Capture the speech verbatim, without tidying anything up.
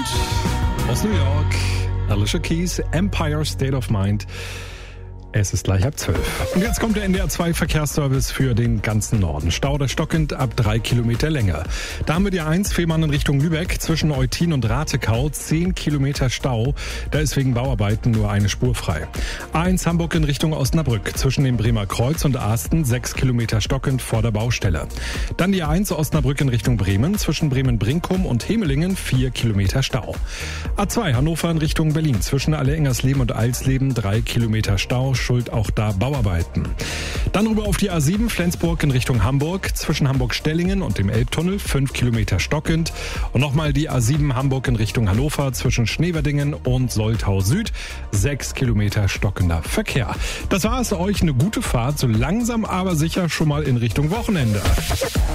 aus New York, Alicia Keys, Empire State of Mind. Es ist gleich halb zwölf. Und jetzt kommt der N D R zwei Verkehrsservice für den ganzen Norden. Stau oder stockend ab drei Kilometer Länge. Da haben wir die eins, Fehmarn in Richtung Lübeck, zwischen Eutin und Ratekau, zehn Kilometer Stau. Da ist wegen Bauarbeiten nur eine Spur frei. A eins Hamburg in Richtung Osnabrück, zwischen dem Bremer Kreuz und Asten, sechs Kilometer stockend vor der Baustelle. Dann die A eins Osnabrück in Richtung Bremen, zwischen Bremen-Brinkum und Hemelingen, vier Kilometer Stau. A zwei Hannover in Richtung Berlin, zwischen Alle-Engersleben und Alsleben, drei Kilometer Stau. Schuld auch da Bauarbeiten. Dann rüber auf die A sieben Flensburg in Richtung Hamburg, zwischen Hamburg-Stellingen und dem Elbtunnel, fünf Kilometer stockend. Und nochmal die A sieben Hamburg in Richtung Hannover, zwischen Schneverdingen und Soltau Süd, sechs Kilometer stockender Verkehr. Das war es, euch eine gute Fahrt, so langsam aber sicher schon mal in Richtung Wochenende.